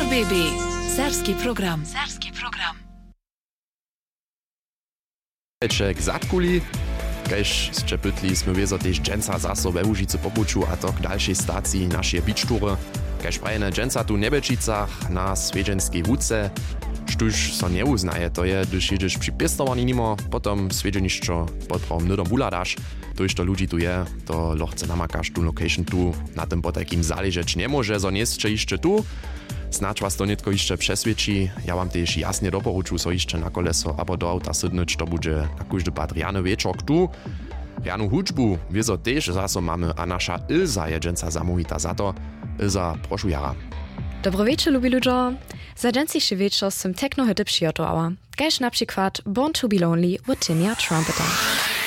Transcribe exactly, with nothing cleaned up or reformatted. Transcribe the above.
B B. Serbski program. Serbski program. K Zatkuli, kajž ste pytli, sme wiezo tež dženca zaso we Łužicy popuču a to k dalšej stácii našej bičtúry. Kajž prajene dženca tu nebečicach na svedženskej vúce, štuž so neuznaje, to je, když jedziesz przy pestovaní nimo, potom svedženiščo podprom nudom vuladaš, to išto ľudí tu je, to lochce namakaš tu location tu, na tym potakým záležeć nemôže, so niesče ešte tu. Snadź was to netko jeszcze przesvědčí, ja wam też jasnie doporuču so jeszcze na koleso abo do auta sydnyć, to bude na kóždy pad riany wieczok tu. Rianu hudžbu wieso też zaso mamy, a nasza Ilza je dženca zamohita za to. Ilza, prošu jara. Dobro wieczór, lubi ludzie. Za dżęcejszy wieczór sem techno-hyty przyjotowała. Gajż na przykład Born to be Lonely od Timia Trumpeter.